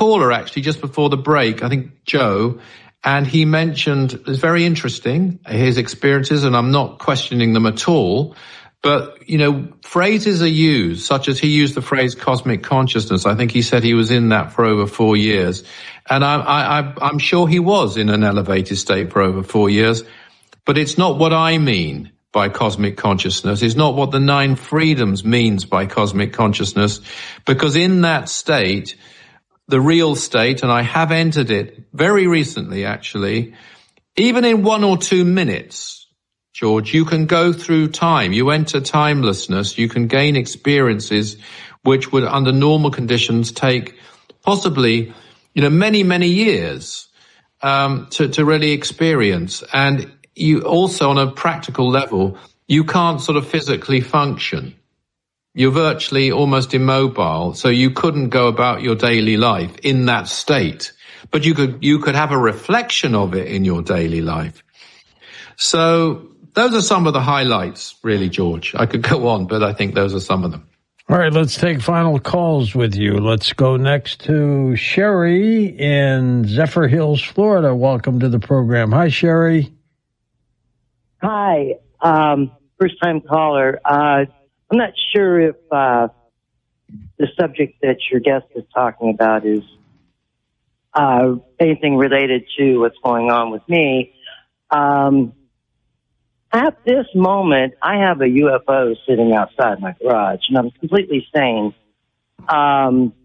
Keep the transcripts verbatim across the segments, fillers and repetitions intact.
caller actually just before the break, I think Joe, and he mentioned, it's very interesting, his experiences, and I'm not questioning them at all. But, you know, phrases are used, such as he used the phrase cosmic consciousness. I think he said he was in that for over four years. And I, I, I'm sure he was in an elevated state for over four years. But it's not what I mean by cosmic consciousness. It's not what the nine freedoms means by cosmic consciousness. Because in that state, the real state, and I have entered it very recently, actually, even in one or two minutes, George, you can go through time. You enter timelessness. You can gain experiences which would, under normal conditions, take possibly, you know, many, many years um, to, to really experience. And you also, on a practical level, you can't sort of physically function. You're virtually almost immobile, so you couldn't go about your daily life in that state. But you could, you could have a reflection of it in your daily life. So those are some of the highlights, really, George. I could go on, but I think those are some of them. All right, let's take final calls with you. Let's go next to Sherry in Zephyr Hills, Florida. Welcome to the program. Hi, Sherry. Hi, um, first-time caller. Uh, I'm not sure if uh, the subject that your guest is talking about is uh, anything related to what's going on with me. Um At this moment, I have a U F O sitting outside my garage, and I'm completely sane. Um,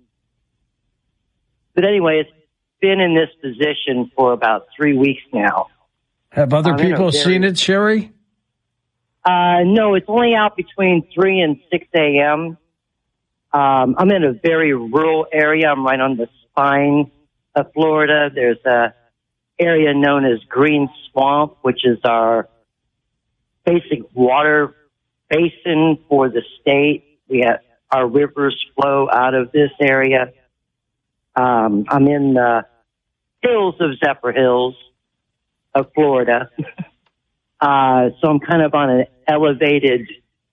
but anyway, it's been in this position for about three weeks now. Have other I'm people very, seen it, Sherry? Uh, no, it's only out between three and six a.m. Um, I'm in a very rural area. I'm right on the spine of Florida. There's a area known as Green Swamp, which is our basic water basin for the state. We have our rivers flow out of this area. Um, I'm in the hills of Zephyr Hills of Florida. uh, so I'm kind of on an elevated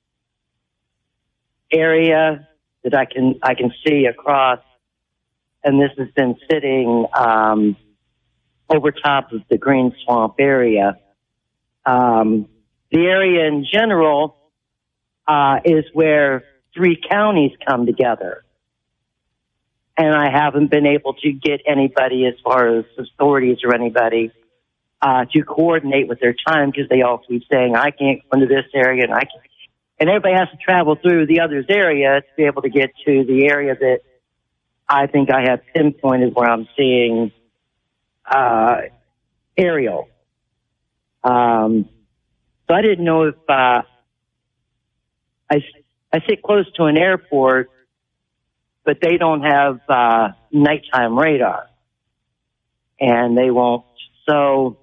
area that I can, I can see across. And this has been sitting, um, over top of the Green Swamp area. Um, The area in general uh, is where three counties come together. And I haven't been able to get anybody, as far as authorities or anybody, uh, to coordinate with their time, because they all keep saying, I can't go into this area, and I can't. And everybody has to travel through the other's area to be able to get to the area that I think I have pinpointed where I'm seeing uh, Ariel. Um So I didn't know if uh, I I sit close to an airport, but they don't have uh, nighttime radar, and they won't. So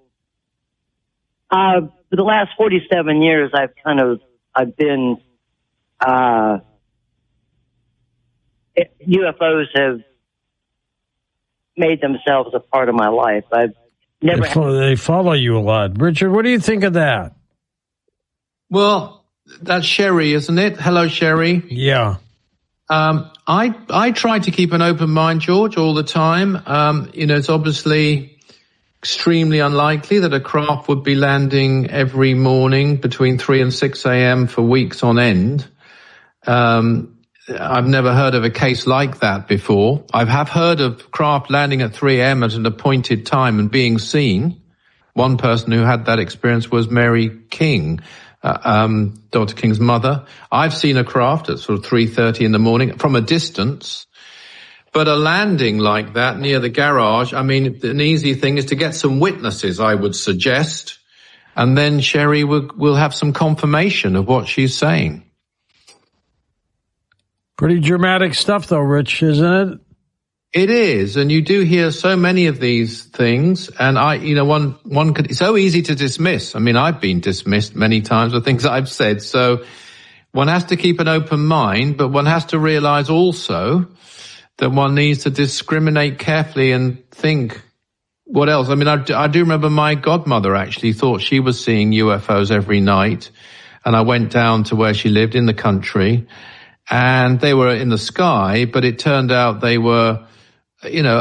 uh, for the last forty-seven years, I've kind of I've been uh, U F Os have made themselves a part of my life. I've never. They follow, they follow you a lot, Richard. What do you think of that? Well, that's Sherry, isn't it? Hello, Sherry. Yeah. Um, I I try to keep an open mind, George, all the time. Um, you know, it's obviously extremely unlikely that a craft would be landing every morning between three and six a.m. for weeks on end. Um, I've never heard of a case like that before. I have heard of craft landing at three a.m. at an appointed time and being seen. One person who had that experience was Mary King, Uh, um, Doctor King's mother. I've seen a craft at sort of three thirty in the morning from a distance, but a landing like that near the garage, I mean, an easy thing is to get some witnesses, I would suggest, and then Sherry will, will have some confirmation of what she's saying. Pretty dramatic stuff, though, Rich, isn't it? It is, and you do hear so many of these things, and I, you know, one, one could, it's so easy to dismiss. I mean, I've been dismissed many times for things I've said, so one has to keep an open mind, but one has to realize also that one needs to discriminate carefully and think, what else? I mean, I, I do remember my godmother actually thought she was seeing U F Os every night, and I went down to where she lived in the country, and they were in the sky, but it turned out they were, you know,